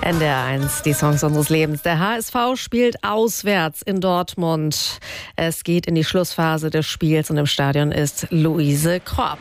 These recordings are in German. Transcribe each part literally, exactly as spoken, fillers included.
N D R eins, die Songs unseres Lebens. Der H S V spielt auswärts in Dortmund. Es geht in die Schlussphase des Spiels und im Stadion ist Luise Kropf.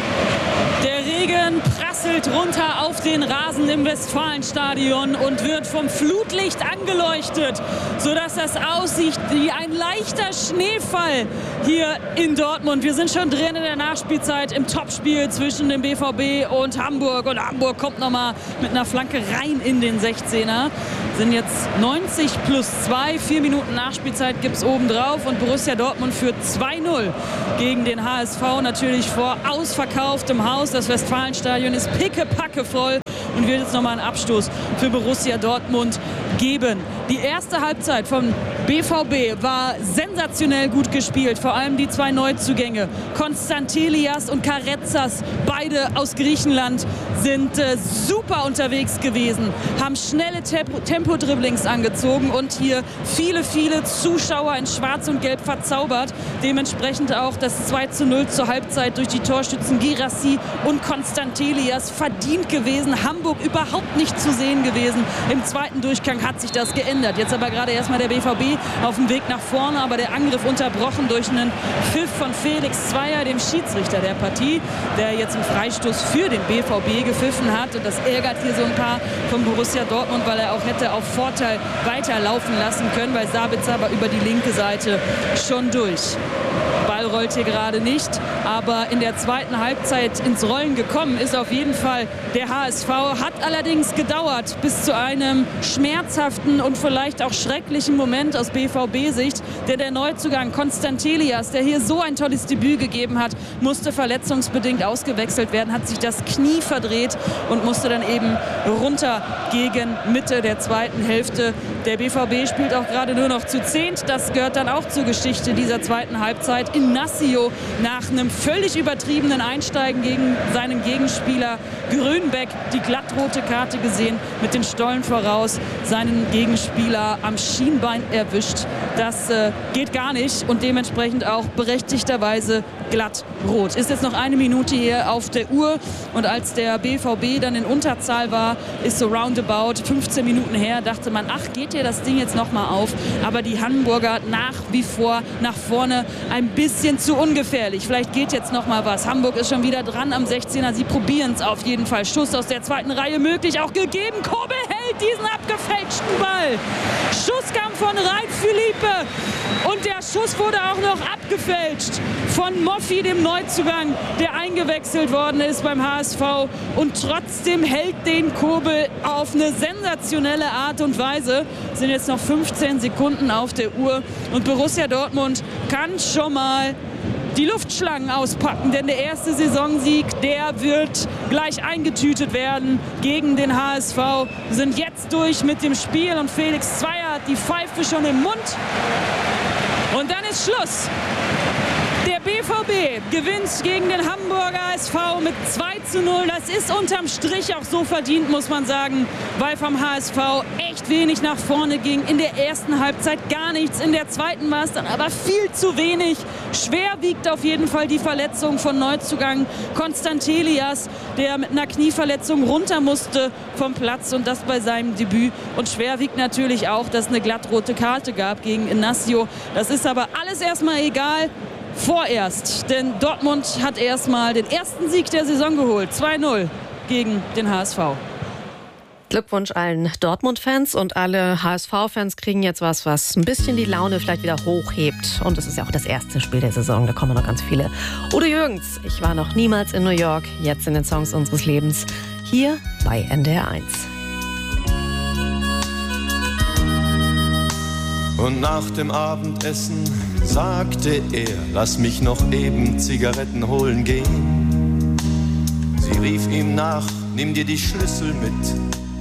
Der Regen prasselt runter auf den Rasen im Westfalenstadion und wird vom Flutlicht angeleuchtet, sodass das aussieht wie ein leichter Schneefall hier in Dortmund. Wir sind schon drin in der Nachspielzeit im Topspiel zwischen dem B V B und Hamburg. Und Hamburg kommt nochmal mit einer Flanke rein in den sechzehner. Sind jetzt neunzig plus zwei, vier Minuten Nachspielzeit gibt es obendrauf. Und Borussia Dortmund führt zwei null gegen den H S V, natürlich vor ausverkauftem Haus. Das Westfalenstadion ist pickepacke voll und wird jetzt nochmal einen Abstoß für Borussia Dortmund geben. Die erste Halbzeit vom B V B war sensationell gut gespielt, vor allem die zwei Neuzugänge. Konstantelias und Karetsas, beide aus Griechenland, sind äh, super unterwegs gewesen, haben schnelle Tempo- Tempo-Dribblings angezogen und hier viele, viele Zuschauer in Schwarz und Gelb verzaubert. Dementsprechend auch das zwei zu null zur Halbzeit durch die Torschützen Girassi und Konstantelias verdient gewesen. Hamburg überhaupt nicht zu sehen gewesen. Im zweiten Durchgang hat sich das geändert. Jetzt aber gerade erstmal der B V B auf dem Weg nach vorne, aber der Angriff unterbrochen durch einen Pfiff von Felix Zweier, dem Schiedsrichter der Partie, der jetzt einen Freistoß für den B V B gepfiffen hat. Und das ärgert hier so ein paar von Borussia Dortmund, weil er auch hätte auf Vorteil weiterlaufen lassen können, weil Sabitzer aber über die linke Seite schon durch. Ball rollt hier gerade nicht, aber in der zweiten Halbzeit ins Rollen gekommen ist auf jeden Fall der H S V. Hat allerdings gedauert bis zu einem schmerzhaften und vielleicht auch schrecklichen Moment aus B V B-Sicht, denn der Neuzugang Konstantelias, der hier so ein tolles Debüt gegeben hat, musste verletzungsbedingt ausgewechselt werden, hat sich das Knie verdreht und musste dann eben runter gegen Mitte der zweiten Hälfte. Der B V B spielt auch gerade nur noch zu zehnt. Das gehört dann auch zur Geschichte dieser zweiten Halbzeit. Inacio nach einem völlig übertriebenen Einsteigen gegen seinen Gegenspieler Grönbeck die glattrote Karte gesehen, mit den Stollen voraus, seinen Gegenspieler am Schienbein erwischt. Das äh, geht gar nicht und dementsprechend auch berechtigterweise glattrot. Ist jetzt noch eine Minute hier auf der Uhr und als der B V B dann in Unterzahl war, ist so roundabout fünfzehn Minuten her, dachte man, ach, geht hier das Ding jetzt noch mal auf. Aber die Hamburger nach wie vor nach vorne ein bisschen zu ungefährlich. Vielleicht geht jetzt noch mal was. Hamburg ist schon wieder dran am sechzehner. Sie probieren es auf jeden Fall. Schuss aus der zweiten Reihe möglich, auch gegeben. Kobel hält diesen abgefälschten Ball. Schuss kam von Rein Philippe und der Schuss wurde auch noch abgefälscht von Moffi, dem Neuzugang, der eingewechselt worden ist beim H S V und trotzdem hält den Kobel auf eine sensationelle Art und Weise. Es sind jetzt noch fünfzehn Sekunden auf der Uhr und Borussia Dortmund kann schon mal die Luftschlangen auspacken, denn der erste Saisonsieg, der wird gleich eingetütet werden gegen den H S V. Wir sind jetzt durch mit dem Spiel und Felix Zweier hat die Pfeife schon im Mund und dann ist Schluss. Der B V B gewinnt gegen den Hamburger H S V mit zwei zu null. Das ist unterm Strich auch so verdient, muss man sagen, weil vom H S V echt wenig nach vorne ging. In der ersten Halbzeit gar nichts, in der zweiten war es dann aber viel zu wenig. Schwer wiegt auf jeden Fall die Verletzung von Neuzugang Konstantelias, der mit einer Knieverletzung runter musste vom Platz und das bei seinem Debüt. Und schwer wiegt natürlich auch, dass es eine glattrote Karte gab gegen Inacio. Das ist aber alles erstmal egal. Vorerst, denn Dortmund hat erstmal den ersten Sieg der Saison geholt. zwei null gegen den H S V. Glückwunsch allen Dortmund-Fans und alle H S V-Fans kriegen jetzt was, was ein bisschen die Laune vielleicht wieder hochhebt. Und es ist ja auch das erste Spiel der Saison, da kommen noch ganz viele. Udo Jürgens, ich war noch niemals in New York, jetzt in den Songs unseres Lebens, hier bei N D R eins. Und nach dem Abendessen sagte er, lass mich noch eben Zigaretten holen gehen. Sie rief ihm nach, nimm dir die Schlüssel mit,